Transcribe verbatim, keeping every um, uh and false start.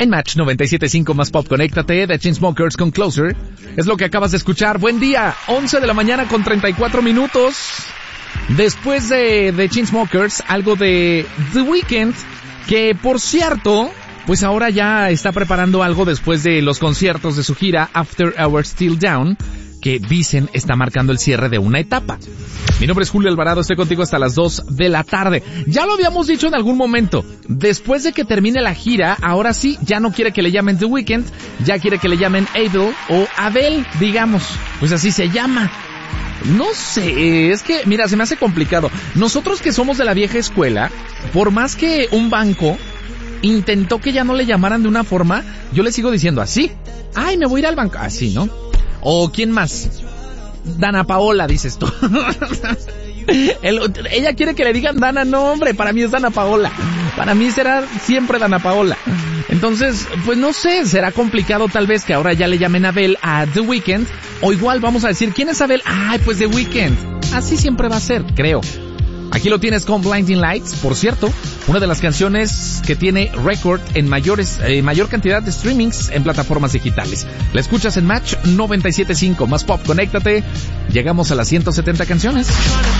En Match noventa y siete punto cinco más pop, conéctate, The Chainsmokers con Closer. Es lo que acabas de escuchar. Buen día, once de la mañana con treinta y cuatro minutos. Después de The Chainsmokers, algo de The Weeknd, que por cierto, pues ahora ya está preparando algo después de los conciertos de su gira After Hours Still Down, que dicen está marcando el cierre de una etapa. Mi nombre es Julio Alvarado, estoy contigo hasta las dos de la tarde. Ya lo habíamos dicho en algún momento, después de que termine la gira, ahora sí, ya no quiere que le llamen The Weeknd, ya quiere que le llamen Adele o Adele, digamos, pues así se llama. No sé, es que, mira, se me hace complicado. Nosotros que somos de la vieja escuela, por más que un banco intentó que ya no le llamaran de una forma, yo le sigo diciendo así. Ay, me voy a ir al banco, así, ¿no? O ¿quién más? Dana Paola, dices tú. El, ella quiere que le digan Dana, no hombre, para mí es Dana Paola. Para mí será siempre Dana Paola. Entonces, pues no sé, será complicado tal vez que ahora ya le llamen Adele a The Weeknd. O igual vamos a decir, ¿quién es Adele? Ay, pues The Weeknd. Así siempre va a ser, creo. Aquí lo tienes con Blinding Lights, por cierto, una de las canciones que tiene récord en mayores, eh, mayor cantidad de streamings en plataformas digitales. La escuchas en Match noventa y siete punto cinco, más pop, conéctate. Llegamos a las ciento setenta canciones.